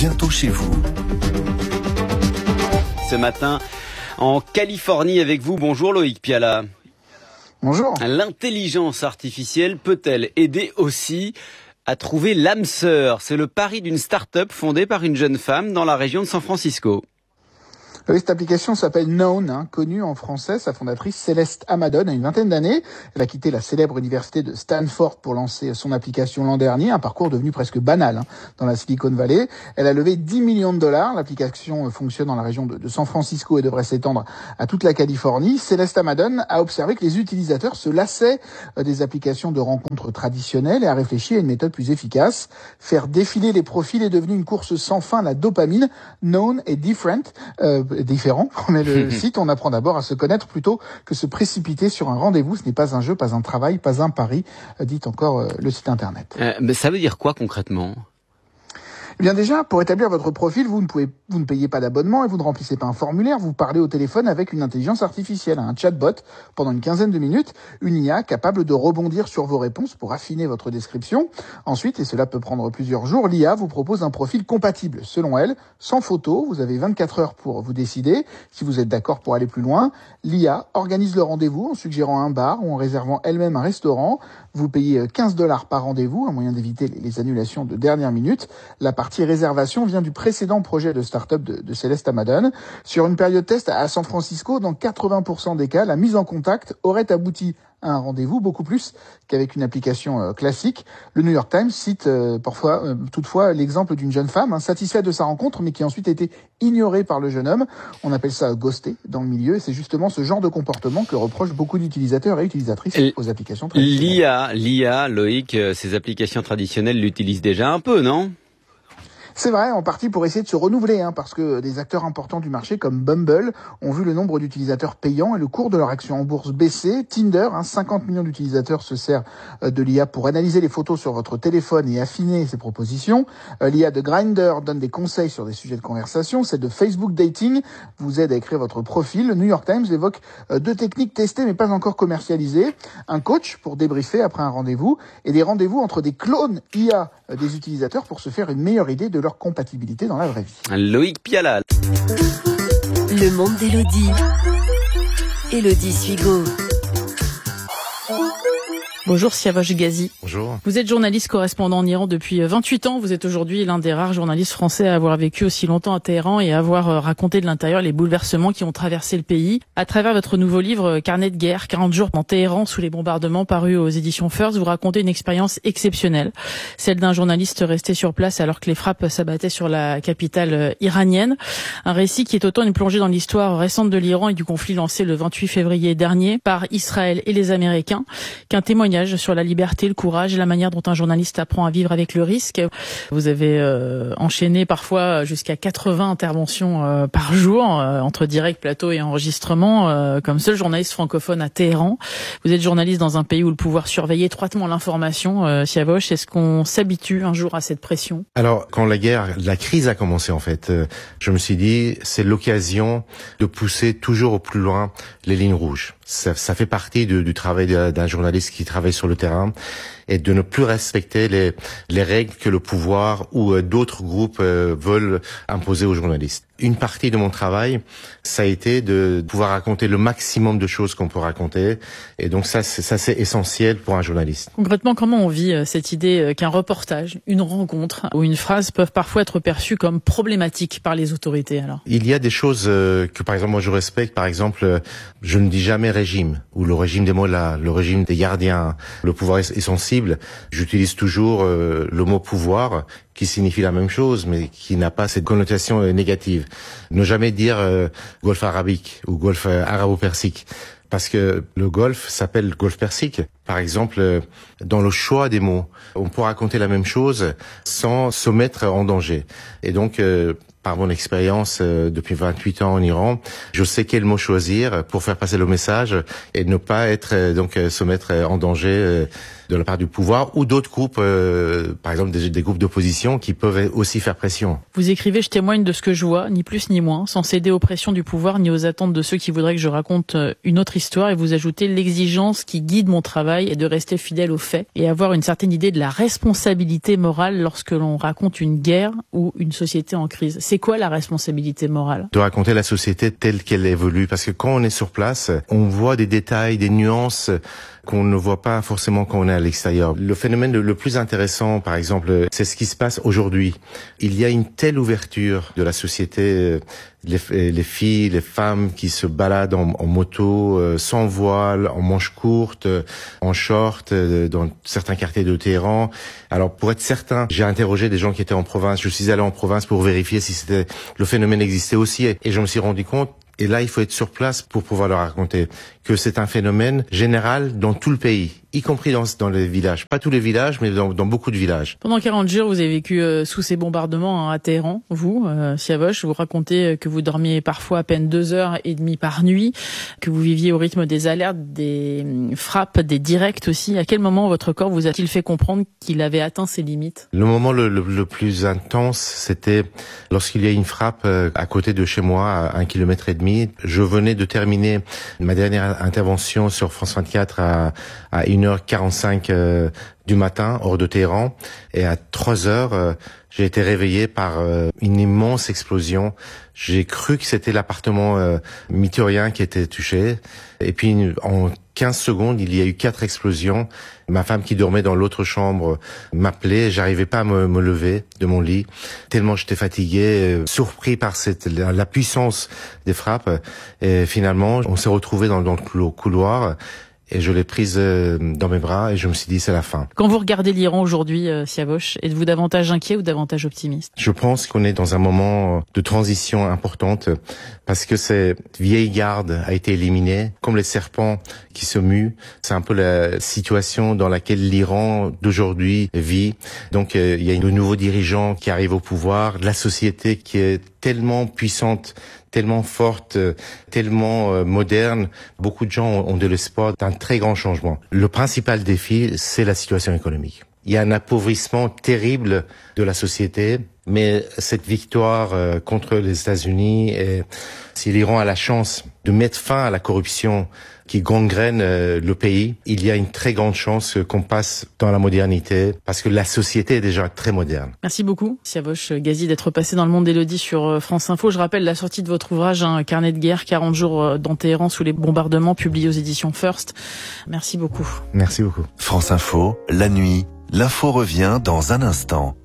bientôt chez vous. Ce matin, en Californie avec vous. Bonjour Loïc Piala. Bonjour. L'intelligence artificielle peut-elle aider aussi à trouver l'âme sœur? C'est le pari d'une start-up fondée par une jeune femme dans la région de San Francisco. Oui, cette application s'appelle Known, connue en français. Sa fondatrice, Céleste Hamadon, a une vingtaine d'années. Elle a quitté la célèbre université de Stanford pour lancer son application l'an dernier, un parcours devenu presque banal dans la Silicon Valley. Elle a levé 10 millions de dollars. L'application fonctionne dans la région de San Francisco et devrait s'étendre à toute la Californie. Céleste Hamadon a observé que les utilisateurs se lassaient des applications de rencontres traditionnelles et a réfléchi à une méthode plus efficace. Faire défiler les profils est devenu une course sans fin, la dopamine. Known et Different, différent. On est le site, on apprend d'abord à se connaître plutôt que se précipiter sur un rendez-vous. Ce n'est pas un jeu, pas un travail, pas un pari, dit encore le site internet. Mais ça veut dire quoi concrètement ? Eh bien déjà, pour établir votre profil, vous ne payez pas d'abonnement et vous ne remplissez pas un formulaire, vous parlez au téléphone avec une intelligence artificielle, un chatbot, pendant une quinzaine de minutes, une IA capable de rebondir sur vos réponses pour affiner votre description. Ensuite, et cela peut prendre plusieurs jours, l'IA vous propose un profil compatible, selon elle, sans photo. Vous avez 24 heures pour vous décider si vous êtes d'accord pour aller plus loin. L'IA organise le rendez-vous en suggérant un bar ou en réservant elle-même un restaurant. Vous payez $15 par rendez-vous, un moyen d'éviter les annulations de dernière minute. La partie réservation vient du précédent projet de start-up de Céleste Hamadon. Sur une période test à San Francisco, dans 80% des cas, la mise en contact aurait abouti à un rendez-vous, beaucoup plus qu'avec une application classique. Le New York Times cite toutefois l'exemple d'une jeune femme satisfaite de sa rencontre, mais qui a ensuite été ignorée par le jeune homme. On appelle ça ghoster dans le milieu, et c'est justement ce genre de comportement que reprochent beaucoup d'utilisateurs et utilisatrices aux applications traditionnelles. L'IA, Loïc, ces applications traditionnelles l'utilisent déjà un peu, non ? C'est vrai, en partie pour essayer de se renouveler, parce que des acteurs importants du marché comme Bumble ont vu le nombre d'utilisateurs payants et le cours de leur action en bourse baisser. Tinder, 50 millions d'utilisateurs, se sert de l'IA pour analyser les photos sur votre téléphone et affiner ses propositions. L'IA de Grindr donne des conseils sur des sujets de conversation. Celle de Facebook Dating vous aide à écrire votre profil. Le New York Times évoque 2 techniques testées mais pas encore commercialisées. Un coach pour débriefer après un rendez-vous et des rendez-vous entre des clones IA des utilisateurs pour se faire une meilleure idée de leur compatibilité dans la vraie vie. Loïc Piala. Le monde d'Élodie. Élodie Suigo. Bonjour Siavash Ghazi. Bonjour. Vous êtes journaliste correspondant en Iran depuis 28 ans. Vous êtes aujourd'hui l'un des rares journalistes français à avoir vécu aussi longtemps à Téhéran et à avoir raconté de l'intérieur les bouleversements qui ont traversé le pays. À travers votre nouveau livre Carnet de guerre, 40 jours en Téhéran sous les bombardements, paru aux éditions First, vous racontez une expérience exceptionnelle, celle d'un journaliste resté sur place alors que les frappes s'abattaient sur la capitale iranienne. Un récit qui est autant une plongée dans l'histoire récente de l'Iran et du conflit lancé le 28 février dernier par Israël et les Américains, qu'un témoignage sur la liberté, le courage et la manière dont un journaliste apprend à vivre avec le risque. Vous avez enchaîné parfois jusqu'à 80 interventions par jour entre direct, plateau et enregistrement comme seul journaliste francophone à Téhéran. Vous êtes journaliste dans un pays où le pouvoir surveille étroitement l'information. Siavash, est-ce qu'on s'habitue un jour à cette pression ? Alors, quand la crise a commencé en fait, je me suis dit c'est l'occasion de pousser toujours au plus loin les lignes rouges. Ça fait partie du travail d'un journaliste qui travaille sur le terrain et de ne plus respecter les règles que le pouvoir ou d'autres groupes veulent imposer aux journalistes. Une partie de mon travail, ça a été de pouvoir raconter le maximum de choses qu'on peut raconter. Et donc ça c'est essentiel pour un journaliste. Concrètement, comment on vit cette idée qu'un reportage, une rencontre ou une phrase peuvent parfois être perçues comme problématiques par les autorités alors ? Il y a des choses que par exemple moi je respecte. Par exemple, je ne dis jamais régime ou le régime des mollahs, le régime des gardiens. Le pouvoir est sensible. J'utilise toujours le mot pouvoir qui signifie la même chose, mais qui n'a pas cette connotation négative. Ne jamais dire golfe arabique ou golfe arabo-persique, parce que le golfe s'appelle golfe persique. Par exemple, dans le choix des mots, on peut raconter la même chose sans se mettre en danger. Et donc, par mon expérience depuis 28 ans en Iran, je sais quel mot choisir pour faire passer le message et ne pas être se mettre en danger de la part du pouvoir ou d'autres groupes, par exemple des groupes d'opposition qui peuvent aussi faire pression. Vous écrivez « Je témoigne de ce que je vois, ni plus ni moins, sans céder aux pressions du pouvoir ni aux attentes de ceux qui voudraient que je raconte une autre histoire ». Et vous ajoutez « L'exigence qui guide mon travail est de rester fidèle aux faits et avoir une certaine idée de la responsabilité morale lorsque l'on raconte une guerre ou une société en crise ». C'est quoi la responsabilité morale? De raconter la société telle qu'elle évolue, parce que quand on est sur place, on voit des détails, des nuances qu'on ne voit pas forcément quand on est à l'extérieur. Le phénomène le plus intéressant, par exemple, c'est ce qui se passe aujourd'hui. Il y a une telle ouverture de la société, les filles, les femmes qui se baladent en moto, sans voile, en manches courtes, en short, dans certains quartiers de Téhéran. Alors, pour être certain, j'ai interrogé des gens qui étaient en province. Je suis allé en province pour vérifier si le phénomène existait aussi, et je me suis rendu compte. Et là, il faut être sur place pour pouvoir leur raconter que c'est un phénomène général dans tout le pays, y compris dans les villages. Pas tous les villages, mais dans beaucoup de villages. Pendant 40 jours, vous avez vécu sous ces bombardements à Téhéran, vous, Siavash. Vous racontez que vous dormiez parfois à peine 2h30 par nuit, que vous viviez au rythme des alertes, des frappes, des directs aussi. À quel moment votre corps vous a-t-il fait comprendre qu'il avait atteint ses limites? Le moment le plus intense, c'était lorsqu'il y a une frappe à côté de chez moi, à 1,5 km. Je venais de terminer ma dernière intervention sur France 24 à 1h45 du matin, hors de Téhéran. Et à 3h, j'ai été réveillé par une immense explosion. J'ai cru que c'était l'appartement mythérien qui était touché. Et puis, en 15 secondes, il y a eu 4 explosions. Ma femme qui dormait dans l'autre chambre m'appelait. J'arrivais pas à me lever de mon lit, tellement j'étais fatigué, surpris par la puissance des frappes. Et finalement, on s'est retrouvés dans le couloir. Et je l'ai prise dans mes bras et je me suis dit c'est la fin. Quand vous regardez l'Iran aujourd'hui, Siavash, êtes-vous davantage inquiet ou davantage optimiste? Je pense qu'on est dans un moment de transition importante parce que cette vieille garde a été éliminée, comme les serpents qui se muent. C'est un peu la situation dans laquelle l'Iran d'aujourd'hui vit. Donc il y a de nouveaux dirigeants qui arrivent au pouvoir, la société qui est tellement puissante, tellement forte, tellement moderne. Beaucoup de gens ont de l'espoir d'un très grand changement. Le principal défi, c'est la situation économique. Il y a un appauvrissement terrible de la société, mais cette victoire contre les États-Unis, et si l'Iran a la chance de mettre fin à la corruption qui gangrène le pays, il y a une très grande chance qu'on passe dans la modernité, parce que la société est déjà très moderne. Merci beaucoup, Siavash Ghazi, d'être passé dans le monde d'Élodie sur France Info. Je rappelle la sortie de votre ouvrage, Carnet de guerre, 40 jours dans Téhéran sous les bombardements, publié aux éditions First. Merci beaucoup. Merci beaucoup. France Info, la nuit, l'info revient dans un instant.